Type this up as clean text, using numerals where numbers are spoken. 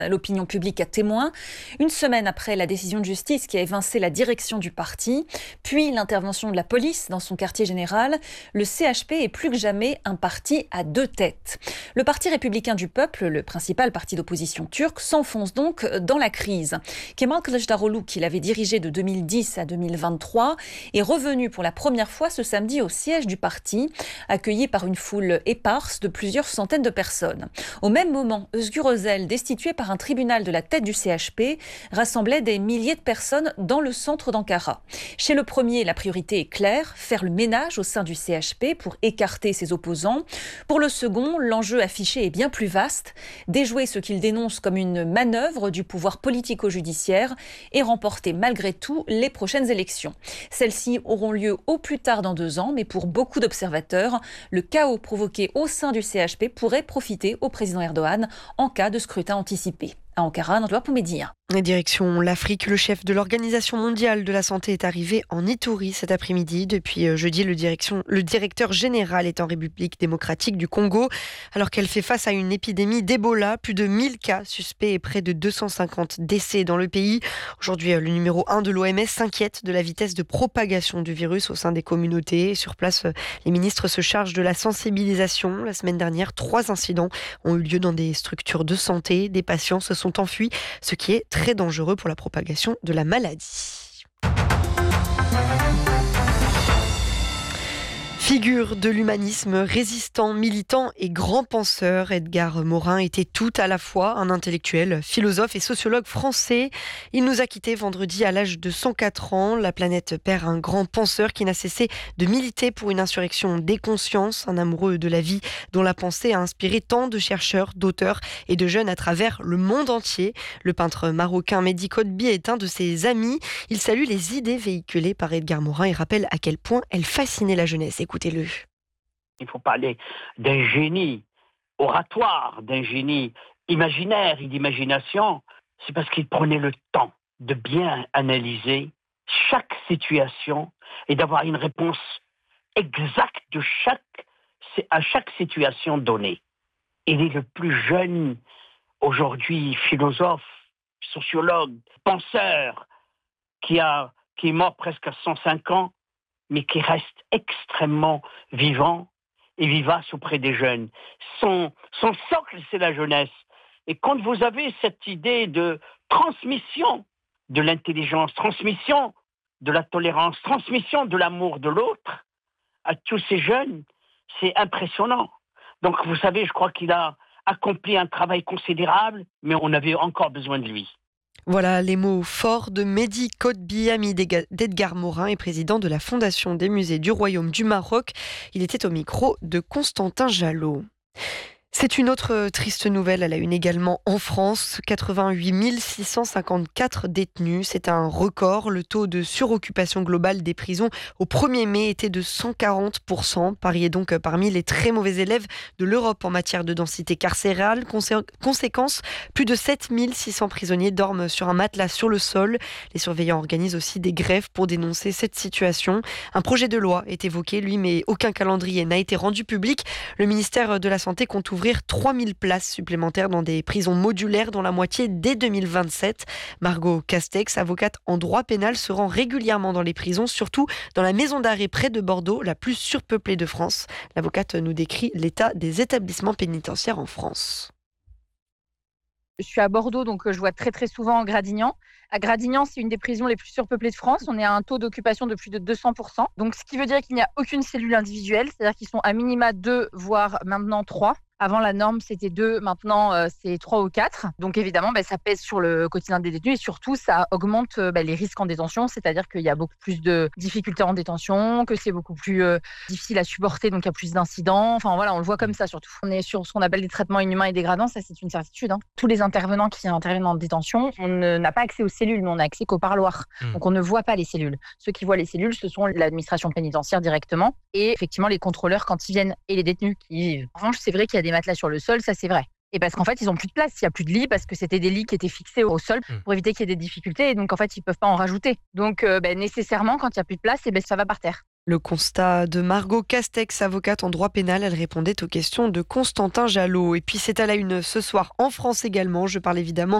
L'opinion publique à témoin, une semaine après la décision de justice qui a évincé la direction du parti, puis l'intervention de la police dans son quartier général, le CHP est plus que jamais un parti à deux têtes. Le Parti républicain du peuple, le principal parti d'opposition turc, s'enfonce donc dans la crise. Kemal Kılıçdaroğlu, qui l'avait dirigé de 2010 à 2023, est revenu pour la première fois ce samedi au siège du parti, accueilli par une foule éparse de plusieurs centaines de personnes. Au même moment, Özgür Özel, destitué par un tribunal de la tête du CHP, rassemblait des milliers de personnes dans le centre d'Ankara. Chez le premier, la priorité est claire, faire le ménage au sein du CHP pour écarter ses opposants. Pour le second, l'enjeu affiché est bien plus vaste, déjouer ce qu'il dénonce comme une manœuvre du pouvoir politico-judiciaire et remporter malgré tout les prochaines élections. Celles-ci auront lieu au plus tard dans 2 ans, mais pour beaucoup d'observateurs, le chaos provoqué au sein du CHP pourrait profiter au président Erdogan en cas de scrutin anticipé. À Ankara, Nandwa Poumedia. Direction l'Afrique, le chef de l'Organisation mondiale de la santé est arrivé en Ituri cet après-midi. Depuis jeudi, le directeur général est en République démocratique du Congo, alors qu'elle fait face à une épidémie d'Ebola. Plus de 1000 cas suspects et près de 250 décès dans le pays. Aujourd'hui, le numéro 1 de l'OMS s'inquiète de la vitesse de propagation du virus au sein des communautés. Sur place, les ministres se chargent de la sensibilisation. La semaine dernière, 3 incidents ont eu lieu dans des structures de santé. Des patients se sont enfuis, ce qui est très dangereux pour la propagation de la maladie. Figure de l'humanisme, résistant, militant et grand penseur, Edgar Morin était tout à la fois un intellectuel, philosophe et sociologue français. Il nous a quittés vendredi à l'âge de 104 ans. La planète perd un grand penseur qui n'a cessé de militer pour une insurrection des consciences, un amoureux de la vie dont la pensée a inspiré tant de chercheurs, d'auteurs et de jeunes à travers le monde entier. Le peintre marocain Mehdi Kotbi est un de ses amis. Il salue les idées véhiculées par Edgar Morin et rappelle à quel point elles fascinaient la jeunesse. Écoutez-le. Il faut parler d'un génie oratoire, d'un génie imaginaire et d'imagination. C'est parce qu'il prenait le temps de bien analyser chaque situation et d'avoir une réponse exacte à chaque situation donnée. Il est le plus jeune aujourd'hui philosophe, sociologue, penseur qui est mort presque à 105 ans, mais qui reste extrêmement vivant et vivace auprès des jeunes. Son socle, c'est la jeunesse. Et quand vous avez cette idée de transmission de l'intelligence, transmission de la tolérance, transmission de l'amour de l'autre à tous ces jeunes, c'est impressionnant. Donc vous savez, je crois qu'il a accompli un travail considérable, mais on avait encore besoin de lui. Voilà les mots forts de Mehdi Kotbi, ami d'Edgar Morin et président de la Fondation des musées du Royaume du Maroc. Il était au micro de Constantin Jallot. C'est une autre triste nouvelle à la une également en France. 88 654 détenus, c'est un record. Le taux de suroccupation globale des prisons au 1er mai était de 140%. Paris est donc parmi les très mauvais élèves de l'Europe en matière de densité carcérale. Conséquence, plus de 7 600 prisonniers dorment sur un matelas sur le sol. Les surveillants organisent aussi des grèves pour dénoncer cette situation. Un projet de loi est évoqué, lui, mais aucun calendrier n'a été rendu public. Le ministère de la Santé compte ouvrir 3000 places supplémentaires dans des prisons modulaires, dont la moitié dès 2027. Margot Castex, avocate en droit pénal, se rend régulièrement dans les prisons, surtout dans la maison d'arrêt près de Bordeaux, la plus surpeuplée de France. L'avocate nous décrit l'état des établissements pénitentiaires en France. Je suis à Bordeaux, donc je vois très souvent Gradignan. À Gradignan, c'est une des prisons les plus surpeuplées de France. On est à un taux d'occupation de plus de 200%. Donc, ce qui veut dire qu'il n'y a aucune cellule individuelle. C'est-à-dire qu'ils sont à minima 2, voire maintenant 3. Avant, la norme, c'était 2. Maintenant, c'est 3 ou 4. Donc, évidemment, ça pèse sur le quotidien des détenus. Et surtout, ça augmente les risques en détention. C'est-à-dire qu'il y a beaucoup plus de difficultés en détention, que c'est beaucoup plus difficile à supporter. Donc, il y a plus d'incidents. Enfin, voilà, on le voit comme ça, surtout. On est sur ce qu'on appelle des traitements inhumains et dégradants. Ça, c'est une certitude. Tous les intervenants qui interviennent en détention, on n'a pas accès aux cellules, mais on n'a accès qu'au parloir. Donc, on ne voit pas les cellules. Ceux qui voient les cellules, ce sont l'administration pénitentiaire directement. Et effectivement, les contrôleurs, quand ils viennent, et les détenus qui y vivent. En revanche, c'est vrai qu'il y a des matelas sur le sol, ça c'est vrai. Et parce qu'en fait, ils n'ont plus de place, il n'y a plus de lit, parce que c'était des lits qui étaient fixés au sol pour éviter qu'il y ait des difficultés. Et donc, en fait, ils ne peuvent pas en rajouter. Donc, nécessairement, quand il n'y a plus de place, ça va par terre. Le constat de Margot Castex, avocate en droit pénal, elle répondait aux questions de Constantin Jallot. Et puis c'est à la une ce soir en France également. Je parle évidemment